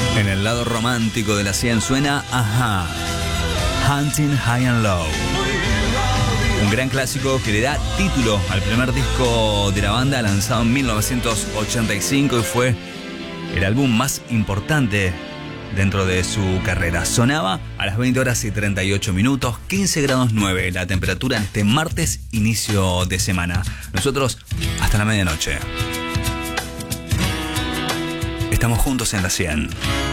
En el lado romántico de la 100 suena Ajá, Hunting High and Low. Un gran clásico que le da título al primer disco de la banda, lanzado en 1985, y fue el álbum más importante dentro de su carrera. Sonaba a las 20 horas y 38 minutos, 15 grados 9 la temperatura en este martes, inicio de semana. Nosotros hasta la medianoche. Estamos juntos en la 100.